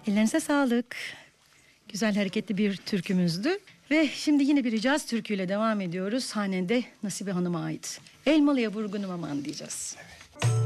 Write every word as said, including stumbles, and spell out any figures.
Ellerinize sağlık. Güzel hareketli bir türkümüzdü. Ve şimdi yine bir caz türküyle devam ediyoruz. Hanede Nasibe Hanım'a ait. Elmalı'ya vurgunum aman diyeceğiz.